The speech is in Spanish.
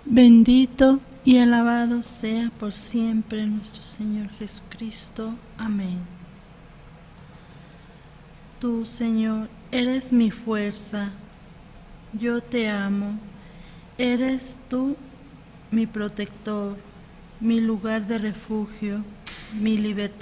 Bendito y alabado sea por siempre nuestro Señor Jesucristo. Amén. Tú, Señor, eres mi fuerza, yo te amo, eres tú mi protector, mi lugar de refugio, mi libertad.